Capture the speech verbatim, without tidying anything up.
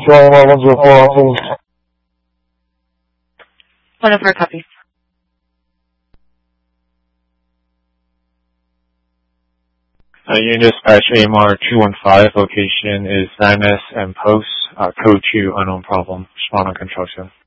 two one zero four, please. one oh four, copy. Uh, Union Dispatch A M R two one five, location is Van Ness and Post, uh, code two, unknown problem. Respond on control two.